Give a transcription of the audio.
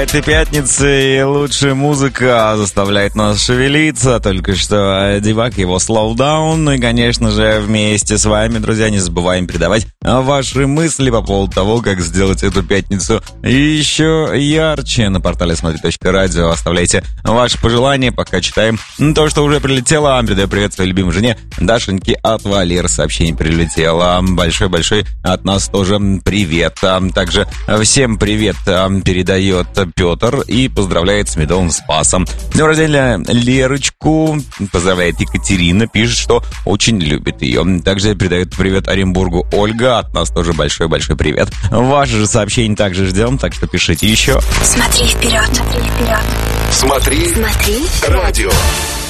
Этой пятницы лучшая музыка заставляет нас шевелиться. Только что Дивак, его Slow Down. И, конечно же, вместе с вами, друзья, не забываем передавать ваши мысли по поводу того, как сделать эту пятницу еще ярче. На портале смотри.радио оставляйте ваши пожелания, пока читаем то, что уже прилетело. Передаю привет своей любимой жене Дашеньке от Валеры. Сообщение прилетело. Большой-большой от нас тоже привет. Также всем привет передает Петр и поздравляет с медовым Спасом. Днем рождения Лерочку поздравляет Екатерина, пишет, что очень любит ее. Также передает привет Оренбургу Ольга, от нас тоже большой-большой привет. Ваши же сообщения также ждем, так что пишите еще. Смотри вперед, смотри вперед. Смотри радио.